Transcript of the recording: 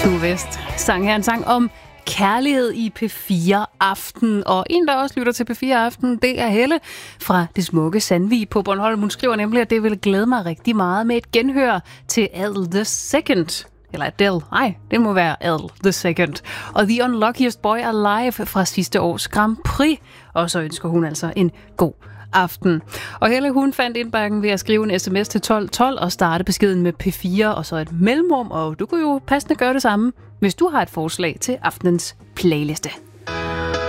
Tue West sang her en sang om kærlighed i P4 Aften. Og en, der også lytter til P4 Aften, det er Helle fra det smukke Sandvig på Bornholm. Hun skriver nemlig, at det ville glæde mig rigtig meget med et genhør til Adele the Second. Eller Adele. Nej, det må være Adele the Second. Og The Unluckiest Boy Alive fra sidste års Grand Prix. Og så ønsker hun altså en god aften. Og Helle, hun fandt indbakken ved at skrive en sms til 1212 og starte beskeden med P4 og så et mellemrum. Og du kunne jo passende gøre det samme, hvis du har et forslag til aftenens playliste.